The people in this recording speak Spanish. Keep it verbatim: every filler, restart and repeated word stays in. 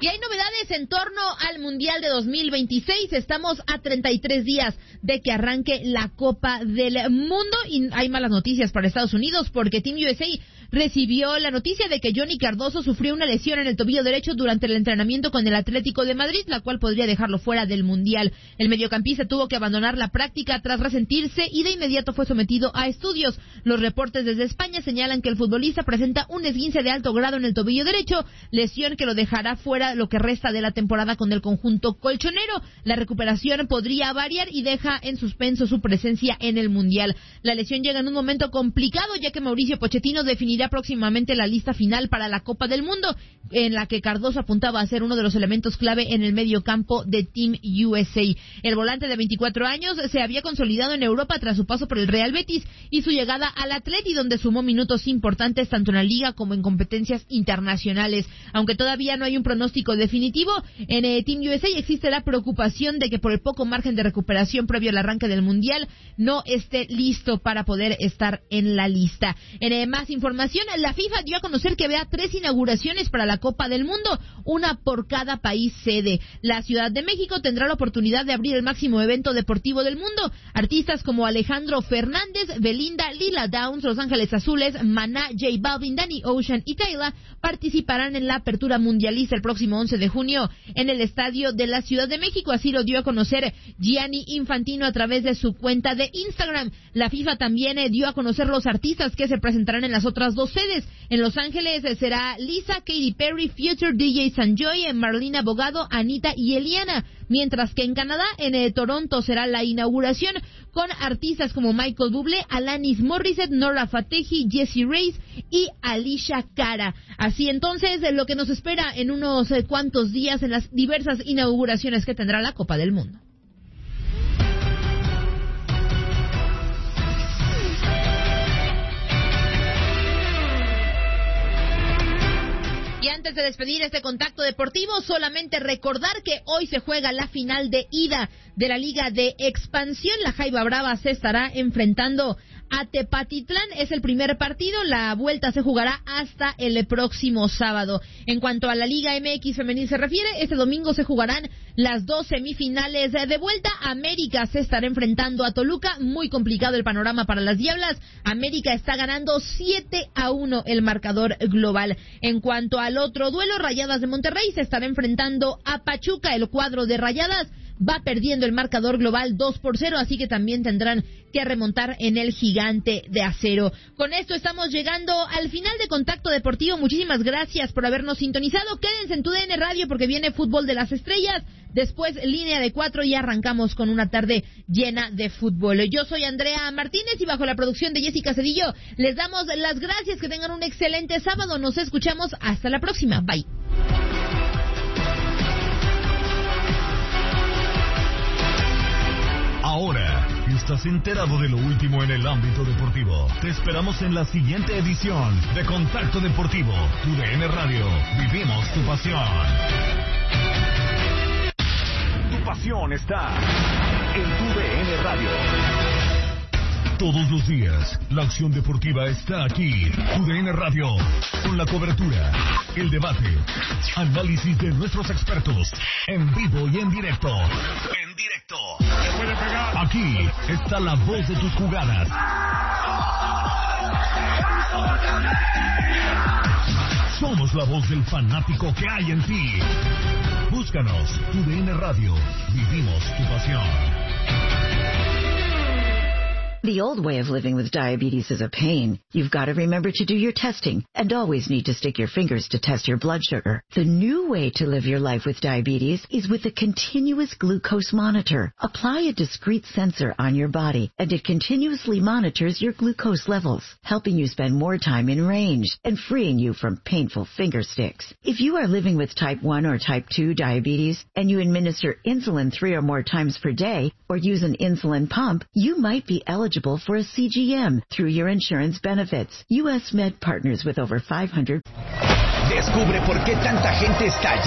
Y hay novedades en torno al Mundial de dos mil veintiséis. Estamos a treinta y tres días de que arranque la Copa del Mundo y hay malas noticias para Estados Unidos porque Team U S A recibió la noticia de que Johnny Cardoso sufrió una lesión en el tobillo derecho durante el entrenamiento con el Atlético de Madrid, la cual podría dejarlo fuera del Mundial. El mediocampista tuvo que abandonar la práctica tras resentirse y de inmediato fue sometido a estudios. Los reportes desde España señalan que el futbolista presenta un esguince de alto grado en el tobillo derecho, lesión que lo dejará fuera lo que resta de la temporada con el conjunto colchonero. La recuperación podría variar y deja en suspenso su presencia en el Mundial. La lesión llega en un momento complicado ya que Mauricio Pochettino definirá próximamente la lista final para la Copa del Mundo, en la que Cardoso apuntaba a ser uno de los elementos clave en el medio campo de Team U S A. El volante de veinticuatro años se había consolidado en Europa tras su paso por el Real Betis y su llegada al Atleti, donde sumó minutos importantes tanto en la Liga como en competencias internacionales. Aunque todavía no hay un pronóstico definitivo, en eh, Team U S A existe la preocupación de que por el poco margen de recuperación previo al arranque del Mundial no esté listo para poder estar en la lista. En eh, más información, la FIFA dio a conocer que habrá tres inauguraciones para la Copa del Mundo, una por cada país sede. La Ciudad de México tendrá la oportunidad de abrir el máximo evento deportivo del mundo. Artistas como Alejandro Fernández, Belinda, Lila Downs, Los Ángeles Azules, Maná, J Balvin, Danny Ocean y Taylor participarán en la apertura mundialista el próximo once de junio en el Estadio de la Ciudad de México. Así lo dio a conocer Gianni Infantino a través de su cuenta de Instagram. La FIFA también eh, dio a conocer los artistas que se presentarán en las otras dos sedes. En Los Ángeles eh, será Lisa, Katy Perry, Future, D J Sanjoy, Marlene Abogado, Anita y Eliana. Mientras que en Canadá, en eh, Toronto, será la inauguración con artistas como Michael Bublé, Alanis Morissette, Nora Fatehi, Jessie Reyes y Alicia Cara. Así entonces, eh, lo que nos espera en unos eh, cuantos días en las diversas inauguraciones que tendrá la Copa del Mundo. Y antes de despedir este contacto deportivo, solamente recordar que hoy se juega la final de ida de la Liga de Expansión. La Jaiba Brava se estará enfrentando a Tepatitlán. Es el primer partido. La vuelta se jugará hasta el próximo sábado. En cuanto a la Liga M X femenil se refiere, este domingo se jugarán las dos semifinales de vuelta. América se estará enfrentando a Toluca. Muy complicado el panorama para las Diablas. América está ganando siete a uno el marcador global. En cuanto al otro duelo, Rayadas de Monterrey se estará enfrentando a Pachuca. El cuadro de Rayadas va perdiendo el marcador global dos por cero, así que también tendrán que remontar en el Gigante de Acero. Con esto estamos llegando al final de Contacto Deportivo. Muchísimas gracias por habernos sintonizado. Quédense en tu D N Radio porque viene Fútbol de las Estrellas. Después Línea de Cuatro y arrancamos con una tarde llena de fútbol. Yo soy Andrea Martínez y bajo la producción de Jessica Cedillo les damos las gracias. Que tengan un excelente sábado. Nos escuchamos hasta la próxima. Bye. Ahora estás enterado de lo último en el ámbito deportivo. Te esperamos en la siguiente edición de Contacto Deportivo. Tu D N Radio. Vivimos tu pasión. Tu pasión está en tu D N Radio. Todos los días, la acción deportiva está aquí. Tu D N Radio, con la cobertura, el debate, análisis de nuestros expertos, en vivo y en directo. En directo. Aquí está la voz de tus jugadas. Somos la voz del fanático que hay en ti. Búscanos, Tu D N Radio. Vivimos tu pasión. The old way of living with diabetes is a pain. You've got to remember to do your testing and always need to stick your fingers to test your blood sugar. The new way to live your life with diabetes is with a continuous glucose monitor. Apply a discrete sensor on your body and it continuously monitors your glucose levels, helping you spend more time in range and freeing you from painful finger sticks. If you are living with type one or type two diabetes and you administer insulin three or more times per day or use an insulin pump, you might be eligible for a C G M through your insurance benefits. U S Med partners with over five hundred. Descubre por qué tanta gente está